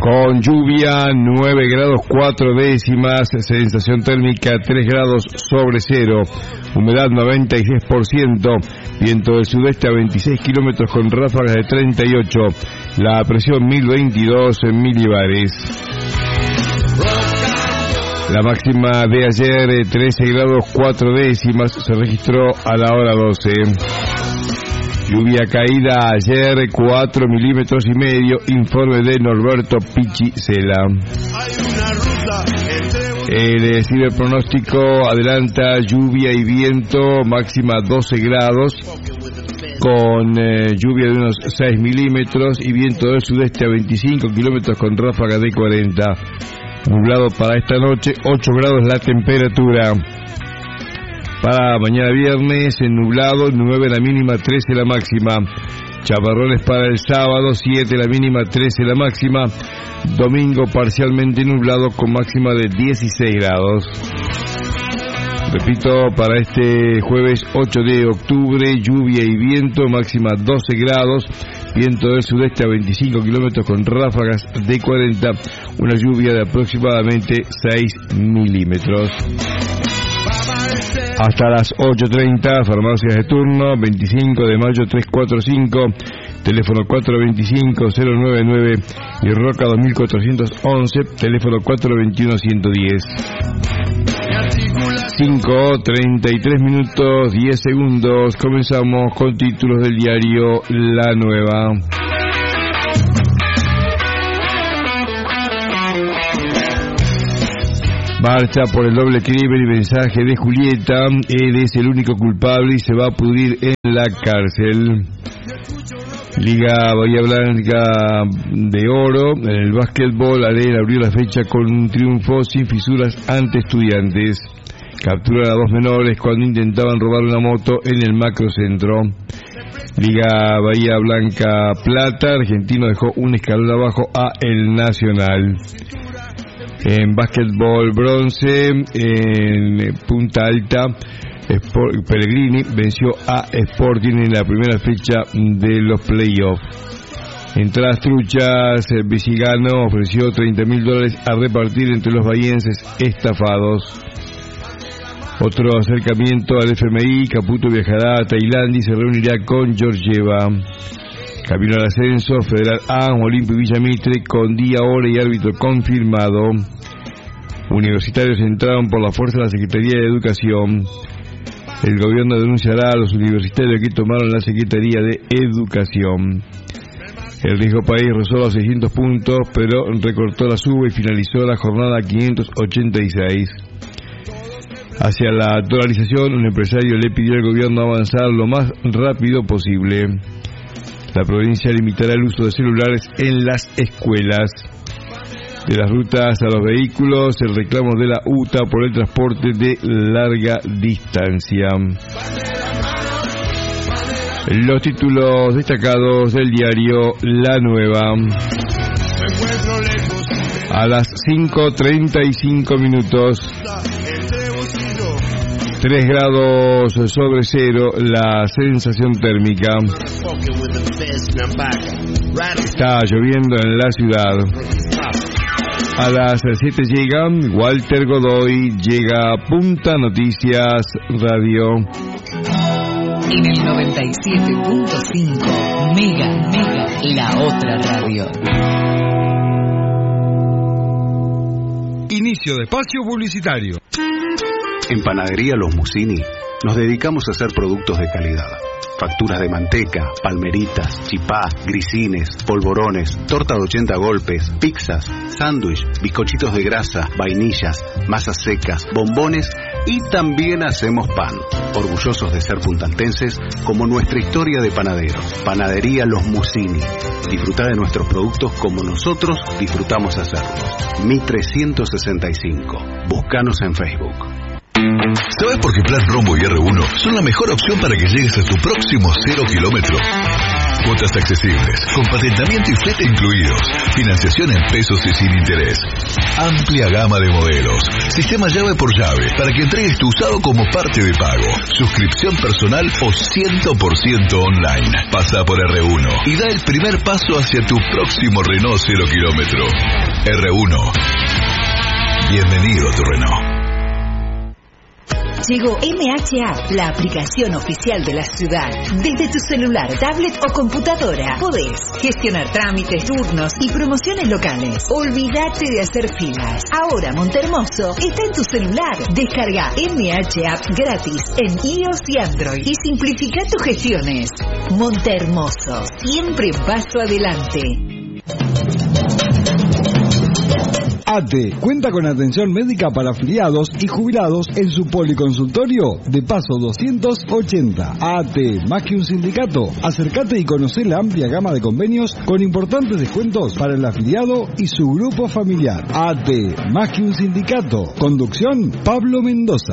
Con lluvia, 9 grados 4 décimas, sensación térmica 3 grados sobre cero, humedad 96%, viento del sudeste a 26 kilómetros con ráfagas de 38, la presión 1022 en milibares. La máxima de ayer, 13 grados 4 décimas, se registró a la hora 12. Lluvia caída ayer, 4 milímetros y medio, informe de Norberto Pichicela. El ciberpronóstico adelanta lluvia y viento, máxima 12 grados, con lluvia de unos 6 milímetros y viento del sudeste a 25 kilómetros con ráfaga de 40. Nublado para esta noche, 8 grados la temperatura. Para mañana viernes, nublado, 9 la mínima, 13 la máxima. Chaparrones para el sábado, 7 la mínima, 13 la máxima. Domingo parcialmente nublado con máxima de 16 grados. Repito, para este jueves 8 de octubre, lluvia y viento, máxima 12 grados. Viento del sudeste a 25 kilómetros con ráfagas de 40. Una lluvia de aproximadamente 6 milímetros. Hasta las 8:30, farmacias de turno, 25 de mayo 345, teléfono 425-099 y Roca 2411, teléfono 421-110. 5:33 minutos, 10 segundos, comenzamos con títulos del diario La Nueva. Marcha por el doble crimen y mensaje de Julieta. Él es el único culpable y se va a pudrir en la cárcel. Liga Bahía Blanca de Oro. En el básquetbol, Arena abrió la fecha con un triunfo sin fisuras ante Estudiantes. Capturan a 2 menores cuando intentaban robar una moto en el macrocentro. Liga Bahía Blanca Plata. Argentino dejó un escalón abajo a El Nacional. En básquetbol bronce, en Punta Alta, Pellegrini venció a Sporting en la primera fecha de los playoffs. Entradas truchas, Vigigano ofreció $30.000 a repartir entre los bahienses estafados. Otro acercamiento al FMI, Caputo viajará a Tailandia y se reunirá con Georgieva. Camino al ascenso, Federal A, Olimpio Villamitre, con día, hora y árbitro confirmado. Universitarios entraron por la fuerza de la Secretaría de Educación. El gobierno denunciará a los universitarios que tomaron la Secretaría de Educación. El Riesgo País rozó los 600 puntos, pero recortó la suba y finalizó la jornada 586. Hacia la dolarización, un empresario le pidió al gobierno avanzar lo más rápido posible. La provincia limitará el uso de celulares en las escuelas. De las rutas a los vehículos, el reclamo de la UTA por el transporte de larga distancia. Los títulos destacados del diario La Nueva. A las 5:35 minutos. 3 grados sobre cero la sensación térmica. Está lloviendo en la ciudad. A las 7 llega Walter Godoy, llega Punta Noticias Radio. En el 97.5, Mega, la otra radio. Inicio de espacio publicitario. En Panadería Los Musini nos dedicamos a hacer productos de calidad. Facturas de manteca, palmeritas, chipá, grisines, polvorones, torta de 80 golpes, pizzas, sándwich, bizcochitos de grasa, vainillas, masas secas, bombones y también hacemos pan. Orgullosos de ser puntaltenses como nuestra historia de panadero. Panadería Los Musini. Disfrutá de nuestros productos como nosotros disfrutamos hacerlos. Mi 365. Búscanos en Facebook. ¿Sabes por qué Plan Rombo y R1 son la mejor opción para que llegues a tu próximo 0 kilómetro? Cuotas accesibles, con patentamiento y flete incluidos. Financiación en pesos y sin interés. Amplia gama de modelos. Sistema llave por llave, para que entregues tu usado como parte de pago. Suscripción personal o 100% online. Pasa por R1 y da el primer paso hacia tu próximo Renault 0 kilómetro. R1. Bienvenido a tu Renault. Llegó MHA, la aplicación oficial de la ciudad. Desde tu celular, tablet o computadora podés gestionar trámites, turnos y promociones locales. Olvídate de hacer filas. Ahora Montehermoso está en tu celular. Descarga MHA gratis en iOS y Android y simplifica tus gestiones. Montehermoso, siempre un paso adelante. ATE cuenta con atención médica para afiliados y jubilados en su policonsultorio de Paso 280. ATE, más que un sindicato. Acércate y conocé la amplia gama de convenios con importantes descuentos para el afiliado y su grupo familiar. ATE, más que un sindicato. Conducción, Pablo Mendoza.